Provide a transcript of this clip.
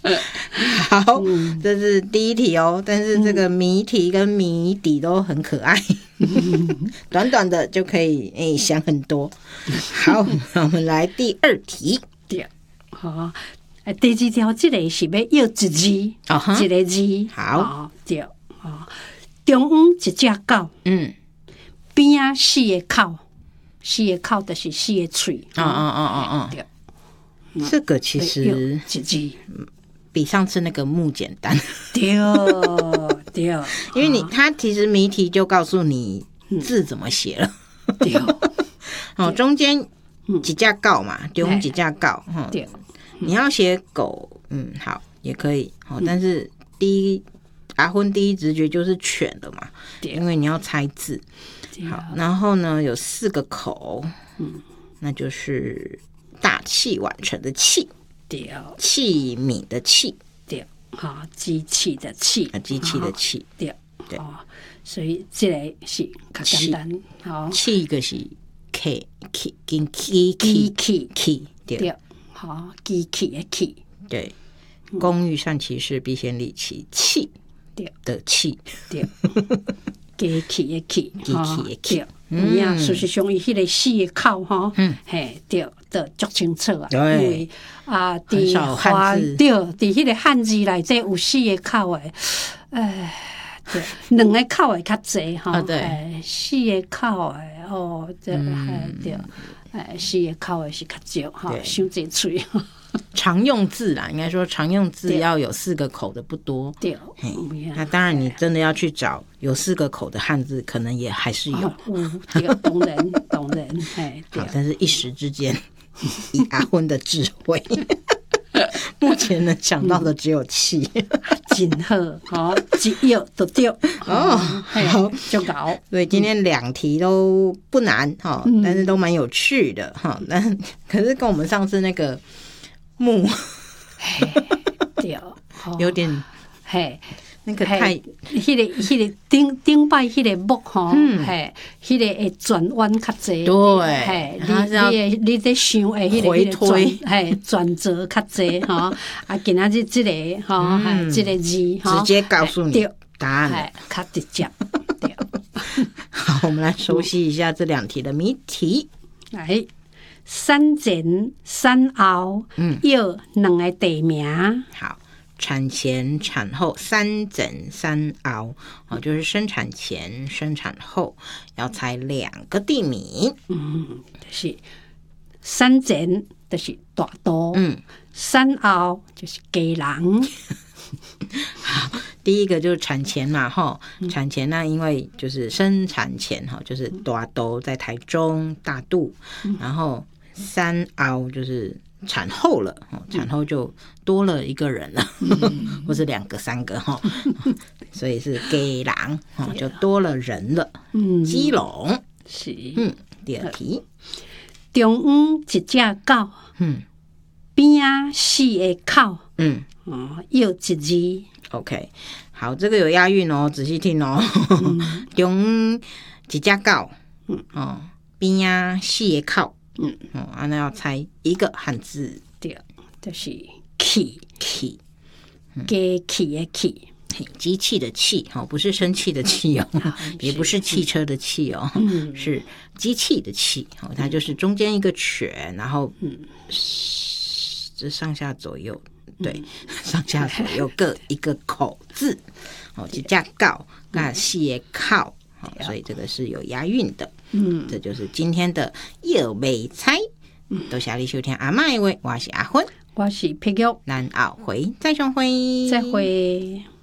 好，这是第一题哦，但是这个谜题跟谜底都很可爱，短短的就可以想很多。好，那我们来第二题。 对，好，第二条这个是要要一字，一个字。 好， 对，中央一只狗，边啊四个口，四个口就是四个嘴。对， 这个其实一字比上次那个木简单。 对， 因为它其实谜题就告诉你字怎么写了。 对， 中间几架告嘛，中央几架告。 对， 你要写狗，好也可以。但是阿昏第一直觉就是犬了嘛，因为你要猜字。好，然后呢有4个口，那就是大器晚成的器， 对， 器皿的器， 对，机器的器， 机器的器， 对，所以这个是较简单。好， 器个是 K 跟 K 对， 好，机器的器， 对，工欲善其事，必先利其器的器， 对。机器的器， 机器的器， 事实上，伊迄个4个口对，都足清楚啊。因为伫华对，伫迄个汉字内底有4个口的，对，2个口的较济对，4个口的对，4个口的是较少伤济嘴。 常用字啦，应该说常用字要有4个口的不多。 对， 那当然你真的要去找有4个口的汉字，可能也还是有。 对，当然， 好，但是一时之间，以阿昏的智慧，目前能想到的只有气。 真好，一药都对。 好， 就搞。 所以今天2题都不难但是都蛮有趣的但可是跟我们上次那个木对， 有点那个太迄个顶摆迄个木迄个会转弯较济，对，你在想的迄个回推转折较济今仔日这个这个字直接告诉你答案， 较直接。对， 好，我们来熟悉一下这2题的谜题。 来，产前产后要2个地名。 好。产前、产后、3诊、3熬就是生产前、生产后，要猜2个地名。 就是产前就是大都，产后就是家人。 好，第一个就是产前嘛，产前那因为就是生产前就是大都在台中大肚，然后3熬就是产后了，产后就多了一个人了，或是2个、3个所以是家人就多了人了。基隆是第2题， 中央一只狗，边啊4个口，要一字。 OK， 好，这个有押韵哦，仔细听哦。中央一只狗，边啊4个口。那要猜一个汉字， 对，就是器，机器的器， 机器的器不是生气的气也不是汽车的汽是机器的器它就是中间一个犬，然后这上下左右对，上下左右各一个口字一只狗跟4个口所以这个是有押韵的。这就是今天的又没猜。多谢你收听阿嬷的话，我是阿昏， 我是佩玉， 咱后回再相会， 再会。